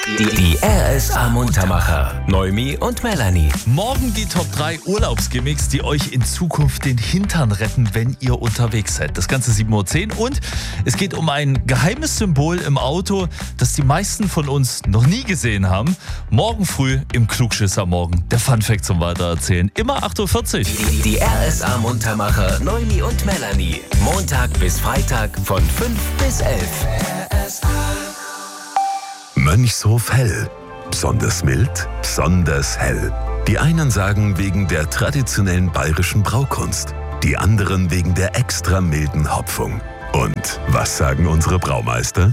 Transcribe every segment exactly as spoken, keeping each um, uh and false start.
Die, die R S A-Muntermacher. Noemi und Melanie. Morgen die Top drei Urlaubsgimmicks, die euch in Zukunft den Hintern retten, wenn ihr unterwegs seid. Das Ganze sieben Uhr zehn und es geht um ein geheimes Symbol im Auto, das die meisten von uns noch nie gesehen haben. Morgen früh im Klugschissermorgen. Der Funfact zum Weitererzählen. Immer acht Uhr vierzig. Die, die R S A-Muntermacher. Noemi und Melanie. Montag bis Freitag von fünf bis elf. R S A. Mönchshof Hell. Besonders mild, besonders hell. Die einen sagen wegen der traditionellen bayerischen Braukunst, die anderen wegen der extra milden Hopfung. Und was sagen unsere Braumeister?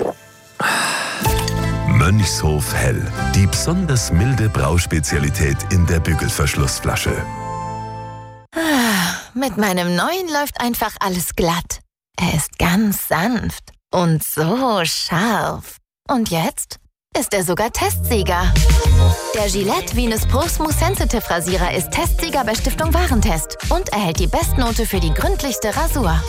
Mönchshof Hell. Die besonders milde Brauspezialität in der Bügelverschlussflasche. Ah, mit meinem neuen läuft einfach alles glatt. Er ist ganz sanft und so scharf. Und jetzt ist er sogar Testsieger. Der Gillette Venus Pro Smooth Sensitive Rasierer ist Testsieger bei Stiftung Warentest und erhält die Bestnote für die gründlichste Rasur.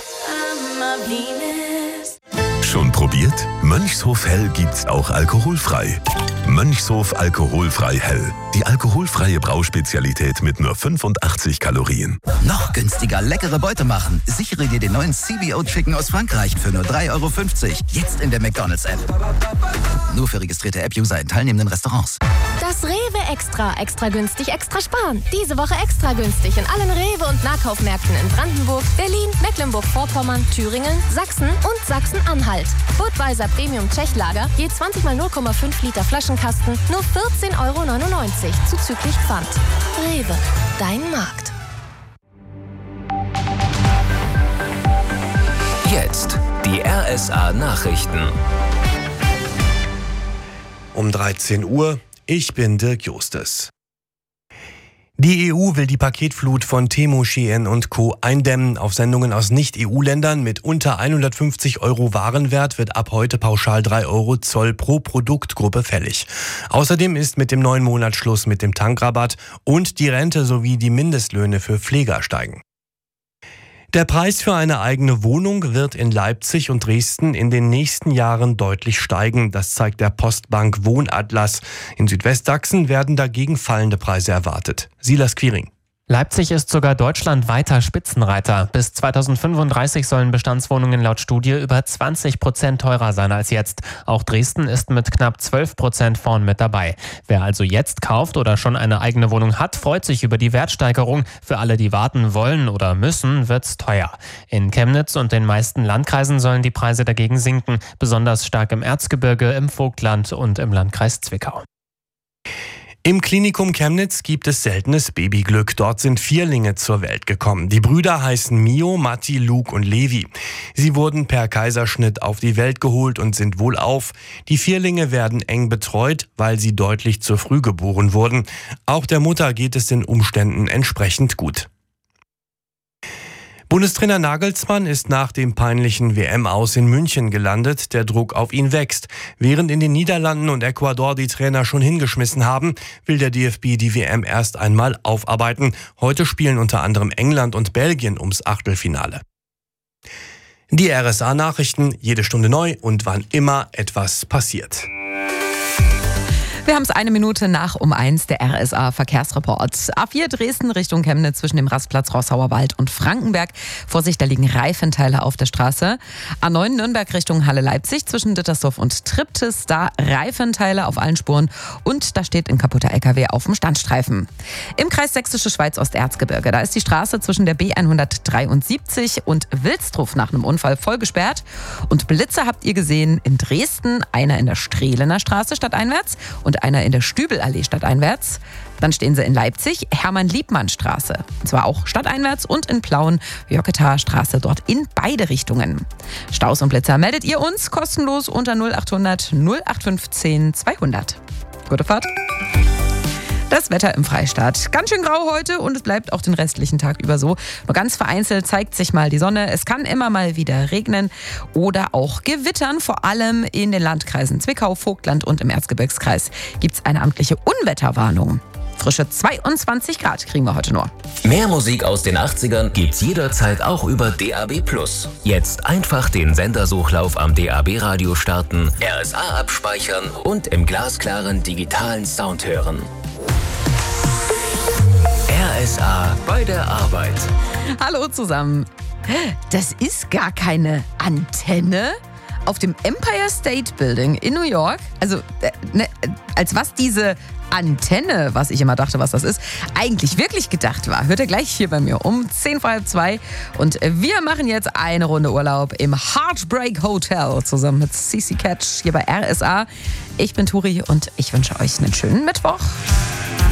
Schon probiert? Mönchshof Hell gibt's auch alkoholfrei. Mönchshof Alkoholfrei Hell. Die alkoholfreie Brauspezialität mit nur fünfundachtzig Kalorien. Noch günstiger leckere Beute machen. Sichere dir den neuen C B O Chicken aus Frankreich für nur drei Euro fünfzig. Jetzt in der McDonald's-App. Nur für registrierte App-User in teilnehmenden Restaurants. Das Rewe Extra. Extra günstig, extra sparen. Diese Woche extra günstig in allen Rewe- und Nahkaufmärkten in Brandenburg, Berlin, Mecklenburg-Vorpommern, Thüringen, Sachsen und Sachsen-Anhalt. Budweiser Premium Tschechlager, je zwanzig mal null Komma fünf Liter Flaschenkasten, nur vierzehn Euro neunundneunzig, zuzüglich Pfand. Rewe, dein Markt. Jetzt die R S A-Nachrichten. Um dreizehn Uhr, ich bin Dirk Justes. Die E U will die Paketflut von Temu, Shein und Co. eindämmen. Auf Sendungen aus Nicht-E U-Ländern mit unter hundertfünfzig Euro Warenwert wird ab heute pauschal drei Euro Zoll pro Produktgruppe fällig. Außerdem ist mit dem neuen Monat Schluss mit dem Tankrabatt und die Rente sowie die Mindestlöhne für Pfleger steigen. Der Preis für eine eigene Wohnung wird in Leipzig und Dresden in den nächsten Jahren deutlich steigen. Das zeigt der Postbank Wohnatlas. In Südwestsachsen werden dagegen fallende Preise erwartet. Silas Quiring. Leipzig ist sogar deutschlandweiter Spitzenreiter. Bis zweitausendfünfunddreißig sollen Bestandswohnungen laut Studie über zwanzig Prozent teurer sein als jetzt. Auch Dresden ist mit knapp zwölf Prozent vorn mit dabei. Wer also jetzt kauft oder schon eine eigene Wohnung hat, freut sich über die Wertsteigerung. Für alle, die warten wollen oder müssen, wird's teuer. In Chemnitz und den meisten Landkreisen sollen die Preise dagegen sinken. Besonders stark im Erzgebirge, im Vogtland und im Landkreis Zwickau. Im Klinikum Chemnitz gibt es seltenes Babyglück. Dort sind Vierlinge zur Welt gekommen. Die Brüder heißen Mio, Matti, Luke und Levi. Sie wurden per Kaiserschnitt auf die Welt geholt und sind wohlauf. Die Vierlinge werden eng betreut, weil sie deutlich zu früh geboren wurden. Auch der Mutter geht es den Umständen entsprechend gut. Bundestrainer Nagelsmann ist nach dem peinlichen W M-Aus in München gelandet. Der Druck auf ihn wächst. Während in den Niederlanden und Ecuador die Trainer schon hingeschmissen haben, will der D F B die W M erst einmal aufarbeiten. Heute spielen unter anderem England und Belgien ums Achtelfinale. Die R S A-Nachrichten, jede Stunde neu und wann immer etwas passiert. Wir haben es eine Minute nach um eins, der R S A-Verkehrsreport. A vier Dresden Richtung Chemnitz zwischen dem Rastplatz Rossauer Wald und Frankenberg. Vorsicht, da liegen Reifenteile auf der Straße. A neun Nürnberg Richtung Halle-Leipzig zwischen Dittersdorf und Triptis. Da Reifenteile auf allen Spuren und da steht ein kaputter L K W auf dem Standstreifen. Im Kreis Sächsische Schweiz Osterzgebirge, da ist die Straße zwischen der B hundertdreiundsiebzig und Wilsdruf nach einem Unfall voll gesperrt. Und Blitzer habt ihr gesehen in Dresden, einer in der Strehlener Straße stadteinwärts und einer in der Stübelallee stadteinwärts. Dann stehen sie in Leipzig, Hermann-Liebmann-Straße. Und zwar auch stadteinwärts und in Plauen, Jöcketaer-Straße, dort in beide Richtungen. Staus und Blitzer meldet ihr uns kostenlos unter null achthundert null acht fünfzehn zweihundert. Gute Fahrt. Das Wetter im Freistaat. Ganz schön grau heute und es bleibt auch den restlichen Tag über so. Nur ganz vereinzelt zeigt sich mal die Sonne. Es kann immer mal wieder regnen oder auch gewittern. Vor allem in den Landkreisen Zwickau, Vogtland und im Erzgebirgskreis gibt es eine amtliche Unwetterwarnung. Frische zweiundzwanzig Grad kriegen wir heute nur. Mehr Musik aus den achtzigern gibt's jederzeit auch über D A B plus. Jetzt einfach den Sendersuchlauf am D A B-Radio starten, R S A abspeichern und im glasklaren digitalen Sound hören. R S A bei der Arbeit. Hallo zusammen. Das ist gar keine Antenne auf dem Empire State Building in New York. Also, äh, ne, als was diese Antenne, was ich immer dachte, was das ist, eigentlich wirklich gedacht war, hört ihr gleich hier bei mir um zehn vor halb zwei. Und wir machen jetzt eine Runde Urlaub im Heartbreak Hotel zusammen mit C C Catch hier bei R S A. Ich bin Turi und ich wünsche euch einen schönen Mittwoch.